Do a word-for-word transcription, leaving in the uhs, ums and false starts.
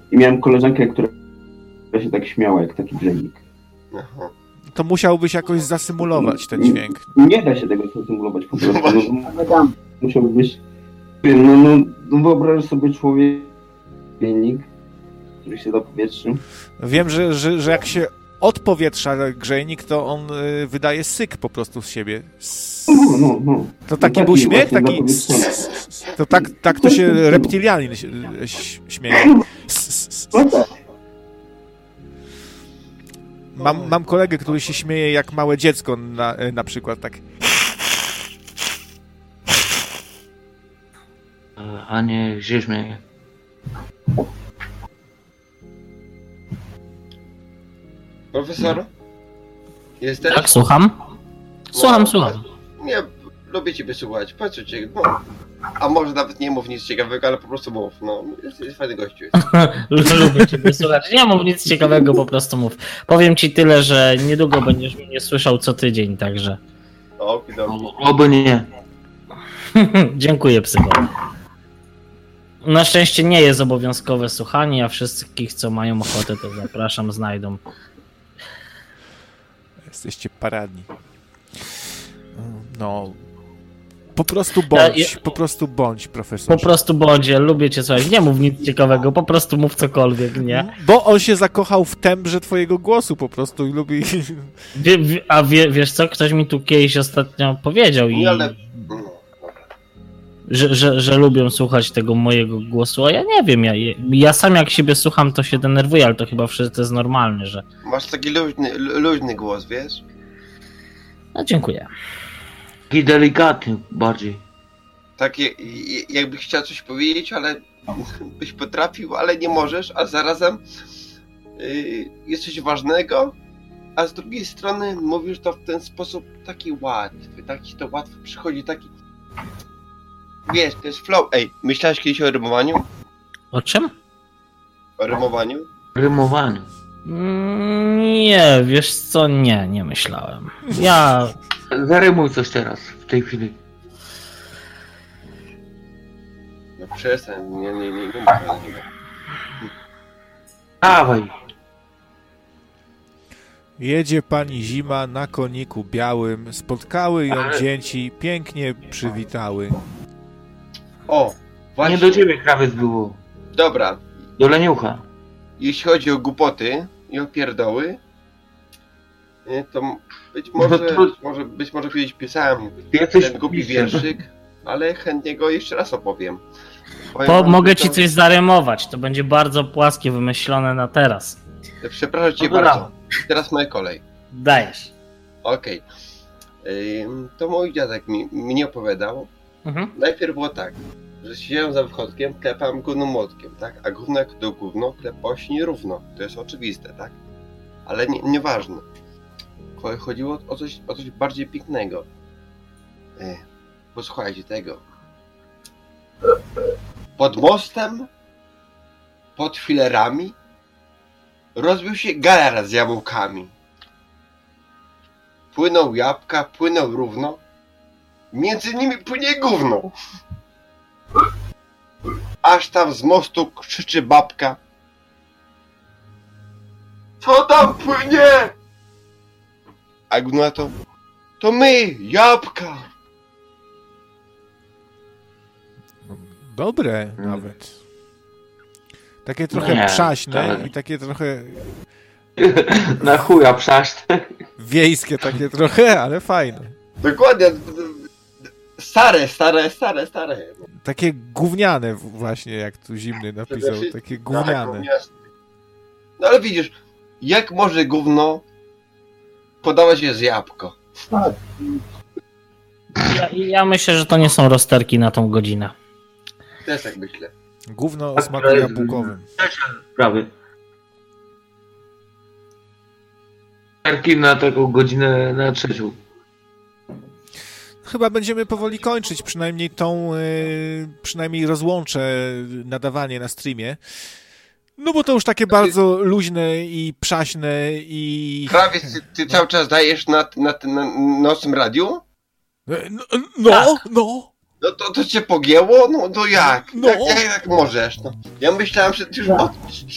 I miałem koleżankę, która się tak śmiała, jak taki grzejnik. Aha. To musiałbyś jakoś zasymulować ten dźwięk. Nie da się tego zasymulować po prostu. No, no, musiałby być... No, no, no wyobraź sobie człowiek, grzejnik, który się dopowietrzył. Wiem, że, że, że jak się odpowietrza grzejnik, to on y, wydaje syk po prostu z siebie. No, no, no. To taki, taki był śmiech? Taki... To tak, tak to się reptilianin śmieje. Mam, mam kolegę, który się śmieje jak małe dziecko, na, na przykład tak. A nie się śmieje. Profesor? Jesteś? Tak, słucham? Słucham, No, słucham. Nie, lubię ciebie słuchać. Po co cię... No. A może nawet nie mów nic ciekawego, ale po prostu mów. No, jesteś fajny gościu. Lubię ciebie słuchać. Nie mów nic ciekawego, po prostu mów. Powiem ci tyle, że niedługo będziesz mnie słyszał co tydzień, także... Oki, dobrze. Oby nie. Dziękuję, psycholog. Na szczęście nie jest obowiązkowe słuchanie, a wszystkich, co mają ochotę, to zapraszam, znajdą. Jesteście paradni. No... Po prostu bądź, ja, ja, po prostu bądź, profesor. Po prostu bądź, ja lubię cię słuchać. Nie mów nic ciekawego, po prostu mów cokolwiek, nie? Bo on się zakochał w tembrze twojego głosu po prostu i lubi... Wie, wie, a wie, wiesz co, ktoś mi tu kiedyś ostatnio powiedział i... Nie, ale... Że, że, że lubią słuchać tego mojego głosu, a ja nie wiem, ja, ja sam jak siebie słucham, to się denerwuję, ale to chyba wszystko jest normalne, że... Masz taki luźny, luźny głos, wiesz? No dziękuję. Taki delikatny bardziej. Takie, jakbyś chciał coś powiedzieć, ale byś potrafił, ale nie możesz, a zarazem yy, jest coś ważnego, a z drugiej strony mówisz to w ten sposób taki łatwy, taki to łatwo przychodzi, taki... Wiesz, to jest flow. Ej, myślałeś kiedyś o rymowaniu? O czym? O rymowaniu? Rymowaniu. Nie, wiesz co, nie, nie myślałem. Ja... Zarymuj coś teraz, w tej chwili. No przestań, nie, nie, nie, nie, nie. Dawaj. Jedzie pani zima na koniku białym, spotkały ją dzieci, pięknie przywitały. O, właśnie. Nie do ciebie krawiec było. Dobra. Do leniucha. Jeśli chodzi o głupoty i o pierdoły, to być może, No to... może, być może kiedyś pisałem Jesteś ten głupi wierszyk, ale chętnie go jeszcze raz opowiem. Po, mogę ci coś zarymować, to będzie bardzo płaskie, wymyślone na teraz. Przepraszam cię no bardzo. Teraz moja kolej. Dajesz. Okej. Okay. To mój dziadek mi, mi nie opowiadał. Mhm. Najpierw było tak, że siedziałem za wychodkiem, klepałem gówno młotkiem, tak? A gówno jak to gówno, klepało się nierówno. To jest oczywiste, tak? Ale nie, nieważne. Chodziło o coś, o coś bardziej pięknego. E, posłuchajcie tego. Pod mostem, pod filerami, rozbił się galar z jabłkami. Płyną jabłka, płyną równo. Między nimi płynie gówno. Aż tam z mostu krzyczy babka. Co tam płynie? A gówno na to. To my, jabłka. Dobre nawet. Takie trochę Nie, przaśne to... i takie trochę... Na chuja przaśne. Wiejskie takie trochę, ale fajne. Dokładnie. Stare, stare, stare, stare. Takie gówniane właśnie, jak tu Zimny napisał. Takie gówniane. No ale widzisz, jak może gówno podawać je z jabłko? Ja, ja myślę, że to nie są rozterki na tą godzinę. Też tak myślę. Gówno o smaku jabłkowym. Prawie. Rozterki na taką godzinę na trzecią. Chyba będziemy powoli kończyć, przynajmniej tą, yy, przynajmniej rozłączę nadawanie na streamie. No bo to już takie bardzo luźne i przaśne i... Prawie ty, ty cały czas dajesz na, na, na nocnym radiu? No, no, tak. no. No to, to cię pogięło? No to jak? No. Jak, jak, jak możesz? No. Ja myślałem, że ty już od,